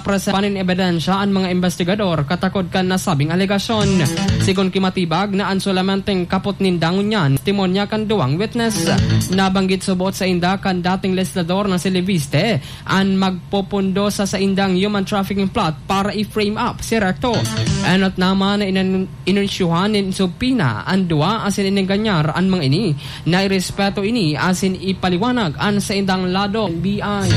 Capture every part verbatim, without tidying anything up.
presapanin ebidensya ang mga investigador katakod kan nasabing alegasyon. Sigon kimatibag na ang solamenteng kapot nindangon yan, timonya kan duwang witness. Nabanggit subot sa inda kan dating legislador na si Leviste ang magpupundo sa sa indang human trafficking plot para i-frame up si Recto. Anot naman na inunsyuhan in subpina ang duwa asin inenganyar ang mga ini na irespeto ini asin ipaliwanag ang sa indang lado B I.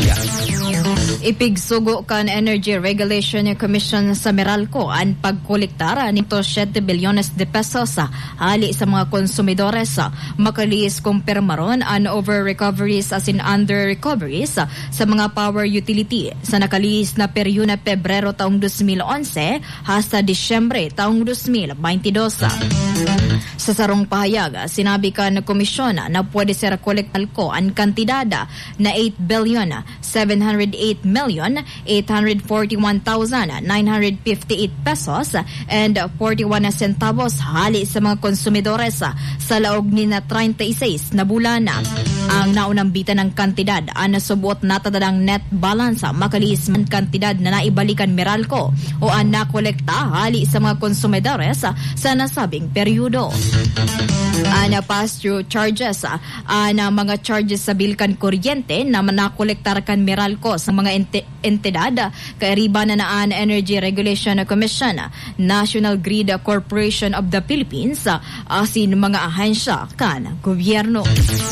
Ipigsugo kan Energy Regulation Commission sa Meralco ang pagkolektara nito seven bilyones de pesos hali sa mga konsumidores. Makalis kumpirmaron ang over-recoveries as in under-recoveries sa mga power utility sa nakalis na peryo na Pebrero taong twenty eleven hasta Disyembre taong twenty twenty-two. Sa sarong pahayag, sinabi kan komisyon na pwede ser kolektal ko ang kantidada na eight billion seven hundred eight million eight hundred forty-one thousand nine hundred fifty-eight pesos and forty-one centavos hali sa mga konsumidores sa laog ni na thirty-six na bulan. Ang naunang bita ng kantidad ang nasubuot natadadang net balance makalis man kantidad na naibalikan Meralco o ang nakolekta hali sa mga konsumidores sa nasabing peryodo. Ana pass-through charges, ana mga charges sa bilkan kuryente na manakolektar kan Meralco sa mga ente, entidad kairiba na naan Energy Regulation Commission, National Grid Corporation of the Philippines, asin mga ahensya kan gobyerno.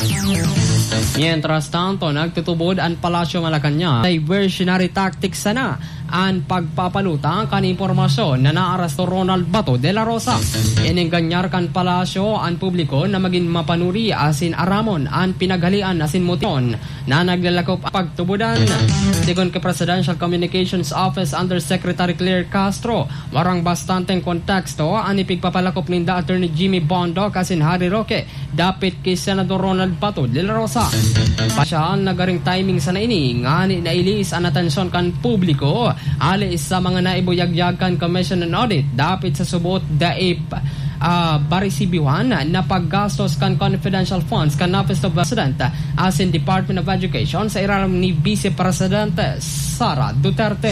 Mientras tanto, nagtutubod ang Palasyo Malacanang diversionary tactics sana ang pagpapaluta kan impormasyon na naarasto Ronald Bato de la Rosa. Inenganyar kan Palasyo ang publiko na maging mapanuri asin aramon ang pinaghalian asin motion na naglalakop pagtubudan. Sigon ka Presidential Communications Office Undersecretary Claire Castro, warang bastanteng konteksto ang ipigpapalakop ninda Attorney Jimmy Bondo kasin Harry Roque dapit kay Senador Ronald Bato de la Rosa. Pasyaan nagaring timing sa naini ngani na ilis ang atensyon kan publiko alis sa mga naibuyagyag kan Commission on Audit dapit sa subot daip uh, barisibiwan na paggastos kan confidential funds kan Office of President as in Department of Education sa iraram ni Vice Presidente Sara Duterte.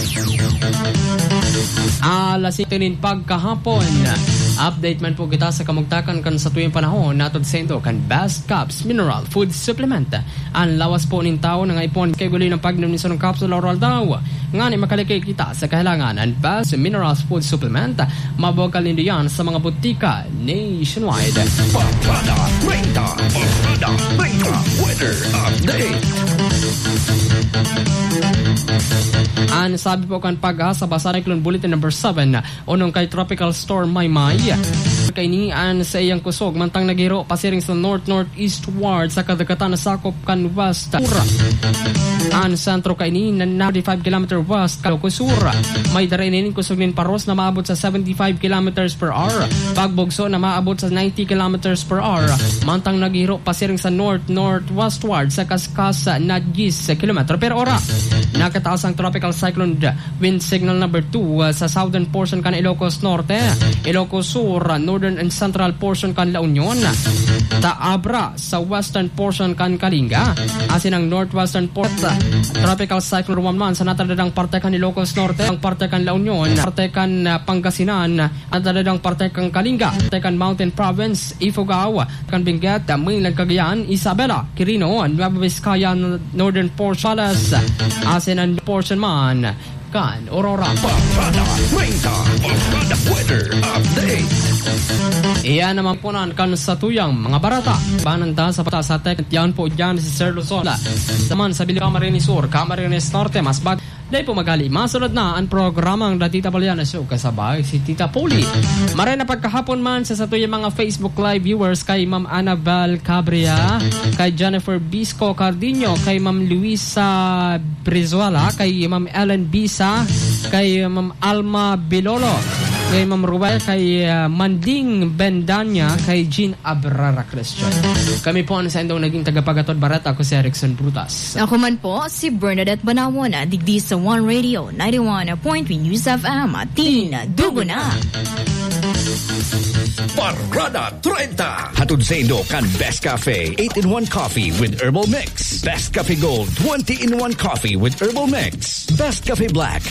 Alas itinin pagkahapon. Update man po kita sa kamugtakan kan sa tuwing panahon natod sendo kan Best Cups Mineral Food Supplement. Ang lawas po nin tao na nga ipon kay guli ng pagnumiso ng capsule oral daw. Nga ni makalikay kita sa kahilangan ang Best Mineral Food Supplement. Mabokal nito yan sa mga butika nationwide. Parada Renta, Parada Renta, Weather Update. Ang sabi po kan pag-asa sa Cyclone Bulletin number seven unong kay Tropical Storm Maymay kay nian sa iyang kusog mantang nagiro pasiring sa north-northeastward sa kadagatan na sakop kan west Ura. Ang sentro kay ni na ninety-five kilometers west Kusura. May darinin kusog nin paros na maabot sa seventy-five kilometers per hour. Pagbugso na maabot sa ninety kilometers per hour. Mantang nagiro pasiring sa north-northwestward sa kaskas na ten kilometers per hora. Nakataas ang tropical cyclone wind signal number two uh, sa southern portion kan Ilocos Norte, Ilocos Sur, northern and central portion kan La Union, Taabra sa western portion kan Kalinga, asin ang northwestern port uh, tropical cyclone Ruamman sa natadadang parte kan Ilocos Norte, ang parte kan La Union, parte kan uh, Pangasinan, natadadang parte kan Kalinga, parte kan Mountain Province, Ifugao, kan Benguet, Mainland Cagayan, Isabela, Quirino, Nueva Vizcaya, northern portion, asin ang portion man kan Aurora. Parada Renta, Parada Weather Update. Iyan naman po na kan sa tuyang mga barata. Bananda sa pata sa tek. Yan po dyan si Sir Luzola. Saman sa Bilio Camarines Sur, Camarines Norte, mas bag. Dahil po magali, masunod na ang programang La Tita Poliana Show kasabay si Tita Poli. Maray na pagkahapon man sa satuyang mga Facebook Live viewers kay Ma'am Annabel Cabria, kay Jennifer Bisco Cardino, kay Ma'am Luisa Brizuela, kay Ma'am Ellen Bisa, kay Ma'am Alma Bilolo, kay Ma'am Ruel, kay uh, Manding Bendanya, kay Jean Abrara Christian. Kami po ang sa indong naging tagapagatod barat. Ako si Erickson Brutas. Ako man po si Bernadette Banawon, digdi sa One Radio ninety-one point three News F M. Tina Dugo na. Parada Trenta. Hatod sa Indo kan Best Cafe eight in one coffee with herbal mix. Best Cafe Gold twenty in one coffee with herbal mix. Best Cafe Black